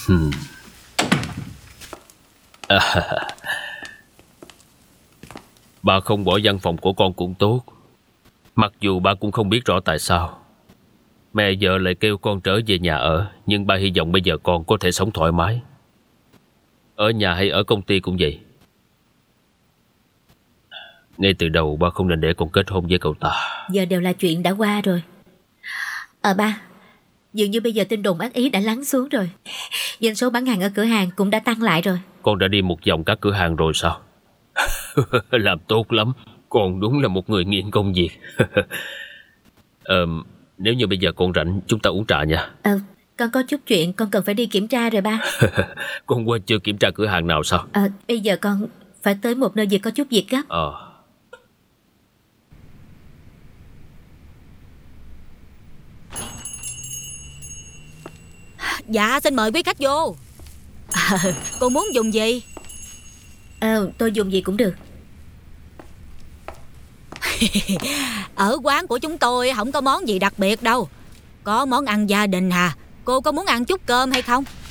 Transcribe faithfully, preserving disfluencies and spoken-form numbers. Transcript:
Hmm. À, bà không bỏ văn phòng của con cũng tốt. Mặc dù bà cũng không biết rõ tại sao mẹ vợ lại kêu con trở về nhà ở, nhưng bà hy vọng bây giờ con có thể sống thoải mái. Ở nhà hay ở công ty cũng vậy. Ngay từ đầu ba không nên để con kết hôn với cậu ta. Giờ đều là chuyện đã qua rồi. Ờ ba, dường như bây giờ tin đồn ác ý đã lắng xuống rồi. Doanh số bán hàng ở cửa hàng cũng đã tăng lại rồi. Con đã đi một vòng các cửa hàng rồi sao? Làm tốt lắm. Con đúng là một người nghiện công việc. ờ, Nếu như bây giờ con rảnh, chúng ta uống trà nha. Ờ, con có chút chuyện con cần phải đi kiểm tra rồi ba. Con quên chưa kiểm tra cửa hàng nào sao? Ờ, bây giờ con phải tới một nơi việc có chút việc gấp. Ờ Dạ xin mời quý khách vô. À, cô muốn dùng gì? Ờ, tôi dùng gì cũng được. Ở quán của chúng tôi không có món gì đặc biệt đâu. Có món ăn gia đình à. Cô có muốn ăn chút cơm hay không?